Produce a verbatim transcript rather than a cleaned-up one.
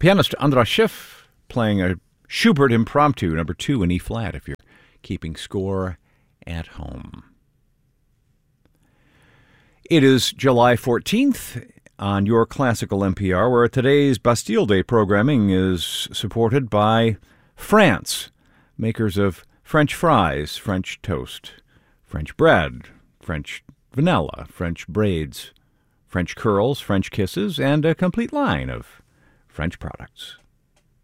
pianist Andras Schiff playing a Schubert Impromptu, number two in E flat, if you're keeping score at home. It is July fourteenth on your Classical N P R, where today's Bastille Day programming is supported by France, makers of French fries, French toast, French bread, French vanilla, French braids, French curls, French kisses, and a complete line of French products.